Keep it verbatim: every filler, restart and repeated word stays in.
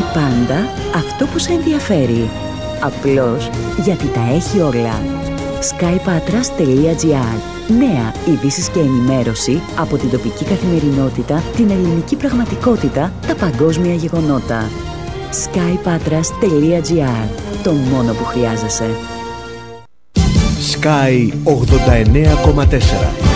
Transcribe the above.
Πάντα αυτό που σε ενδιαφέρει. Απλώς γιατί τα έχει όλα. skypatras τελεία gr. Νέα ειδήσεις και ενημέρωση από την τοπική καθημερινότητα, την ελληνική πραγματικότητα, τα παγκόσμια γεγονότα. skypatras τελεία gr. Το μόνο που χρειάζεσαι. Sky ογδόντα εννέα κόμμα τέσσερα.